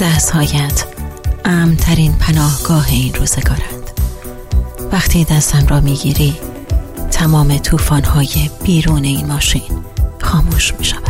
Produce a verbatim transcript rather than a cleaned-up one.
دستهایت امن‌ترین پناهگاه این روزگارند. وقتی دستم را میگیری تمام طوفان‌های بیرون این ماشین خاموش می‌شود.